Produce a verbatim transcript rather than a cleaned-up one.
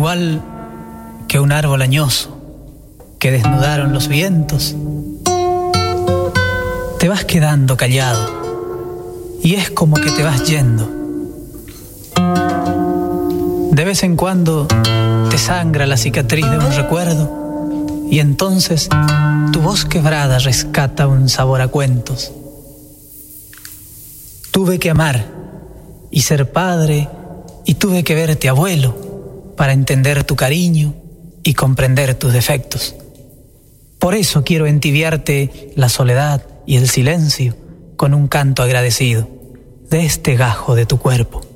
igual que un árbol añoso que desnudaron los vientos. Te vas quedando callado y es como que te vas yendo. De vez en cuando te sangra la cicatriz de un recuerdo y entonces tu voz quebrada rescata un sabor a cuentos. Tuve que amar y ser padre y tuve que verte abuelo para entender tu cariño y comprender tus defectos. Por eso quiero entibiarte la soledad y el silencio con un canto agradecido de este gajo de tu cuerpo.